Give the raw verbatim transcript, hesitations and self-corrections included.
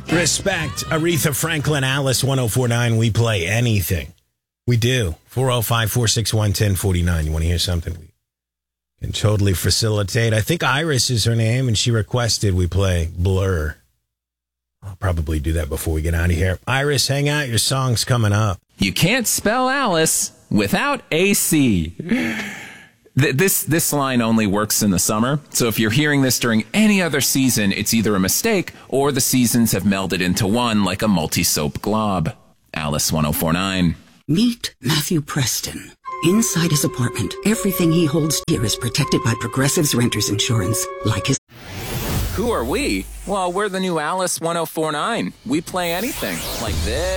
Respect. Aretha Franklin, Alice, one oh four point nine. We play anything. We do. four oh five, four six one, one oh four nine. You want to hear something? We can totally facilitate. I think Iris is her name, and she requested we play Blur. I'll probably do that before we get out of here. Iris, hang out. Your song's coming up. You can't spell Alice without A C. This this line only works in the summer, so if you're hearing this during any other season, it's either a mistake or the seasons have melded into one like a multi-soap glob. Alice one oh four point nine. Meet Matthew Preston. Inside his apartment, everything he holds dear is protected by Progressive's renter's insurance, like his... Who are we? Well, we're the new Alice one oh four point nine. We play anything like this.